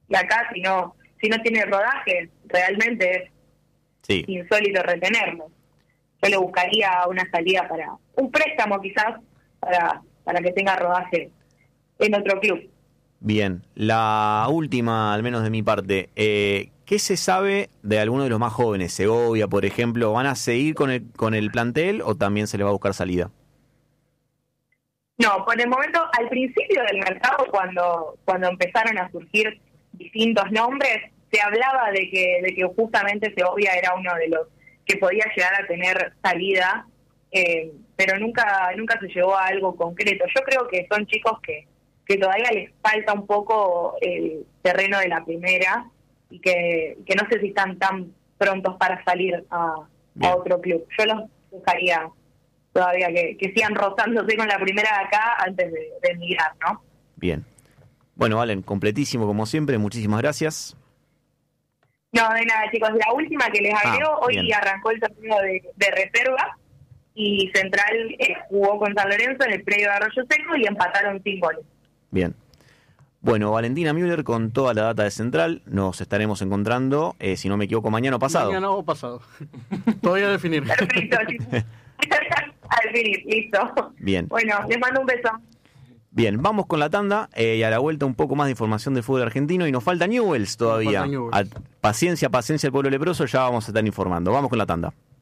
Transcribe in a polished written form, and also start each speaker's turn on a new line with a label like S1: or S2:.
S1: Y acá, si no tiene rodaje, realmente es insólito retenerlo. Yo le buscaría una salida para un préstamo quizás, para que tenga rodaje en otro club.
S2: Bien, la última, al menos de mi parte, ¿qué se sabe de alguno de los más jóvenes? Segovia, por ejemplo, ¿van a seguir con el plantel o también se le va a buscar salida?
S1: No, por el momento, al principio del mercado, cuando empezaron a surgir distintos nombres, se hablaba de que justamente Segovia era uno de los que podía llegar a tener salida, pero nunca se llegó a algo concreto. Yo creo que son chicos que todavía les falta un poco el terreno de la primera y que no sé si están tan prontos para salir a otro club. Yo los buscaría todavía que sigan rozándose con la primera de acá antes de emigrar, ¿no?
S2: Bien. Bueno, Valen, completísimo como siempre, muchísimas gracias.
S1: No, de nada, chicos. La última que les agrego, hoy
S2: bien.
S1: arrancó el torneo de reserva y Central jugó con San Lorenzo en el predio de Arroyo Seco y empataron 5 goles.
S2: Bien. Bueno, Valentina Müller con toda la data de Central. Nos estaremos encontrando, si no me equivoco, mañana o pasado.
S3: Mañana o pasado. Todavía a definir.
S1: Perfecto. A definir, listo.
S2: Bien.
S1: Bueno, les mando un beso.
S2: Bien, vamos con la tanda y a la vuelta un poco más de información del fútbol argentino y nos falta Newell's todavía.
S3: Newell's.
S2: Paciencia, el pueblo leproso, ya vamos a estar informando. Vamos con la tanda.